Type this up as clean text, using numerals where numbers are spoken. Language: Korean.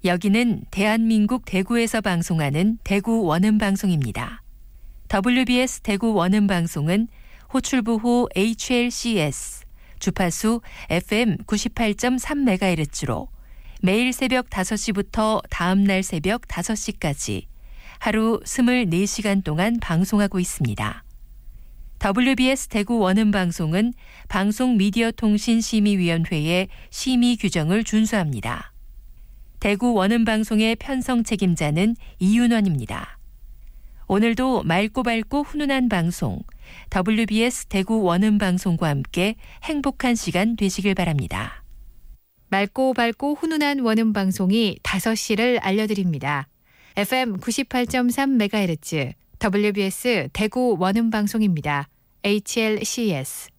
여기는 대한민국 대구에서 방송하는 대구 원음방송입니다. WBS 대구 원음방송은 호출부호 HLCS, 주파수 FM 98.3MHz로 매일 새벽 5시부터 다음날 새벽 5시까지 하루 24시간 동안 방송하고 있습니다. WBS 대구 원음방송은 방송미디어통신심의위원회의 심의 규정을 준수합니다. 대구 원음방송의 편성 책임자는 이윤원입니다. 오늘도 맑고 밝고 훈훈한 방송, WBS 대구 원음방송과 함께 행복한 시간 되시길 바랍니다. 맑고 밝고 훈훈한 원음방송이 5시를 알려드립니다. FM 98.3MHz WBS 대구 원음방송입니다. HLCS